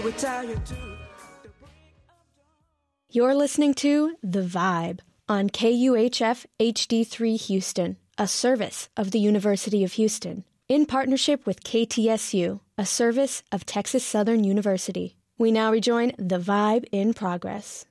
You're listening to The Vibe on KUHF HD3 Houston, a service of the University of Houston, in partnership with KTSU, a service of Texas Southern University. We now rejoin The Vibe in progress.